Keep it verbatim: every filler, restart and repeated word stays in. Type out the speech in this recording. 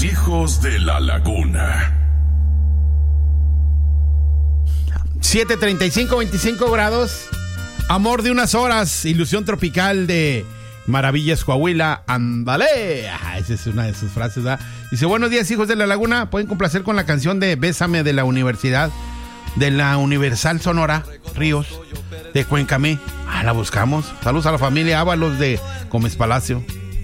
hijos de la laguna. siete treinta y cinco, veinticinco grados. Amor de unas horas. Ilusión tropical de Maravillas Coahuila. Ándale. Ah, esa es una de sus frases, ¿verdad? Dice, buenos días, hijos de la laguna. Pueden complacer con la canción de Bésame de la Universidad, de la Universal Sonora Ríos, de Cuencamé. Ah, la buscamos. Saludos a la familia Ábalos de Gómez Palacio.